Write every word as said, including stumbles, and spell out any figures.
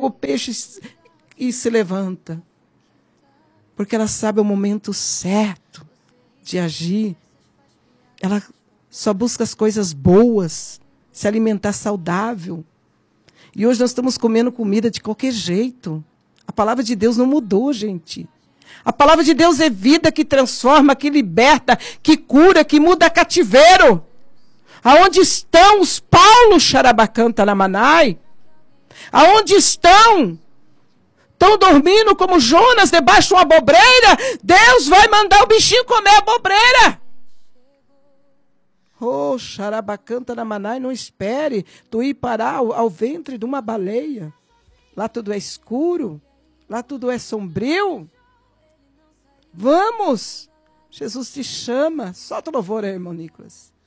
o peixe e se levanta. Porque ela sabe o momento certo de agir. Ela só busca as coisas boas, se alimentar saudável. E hoje nós estamos comendo comida de qualquer jeito. A palavra de Deus não mudou, gente. A palavra de Deus é vida que transforma, que liberta, que cura, que muda cativeiro. Aonde estão os Paulo Xarabacanta Namanai? Aonde estão? Estão dormindo como Jonas debaixo de uma abobreira? Deus vai mandar o bichinho comer a abobreira. Oh, Xarabacanta Namanai, não espere tu ir parar ao, ao ventre de uma baleia. Lá tudo é escuro, lá tudo é sombrio. Vamos! Jesus te chama. Solta o louvor aí, irmão Nicolas.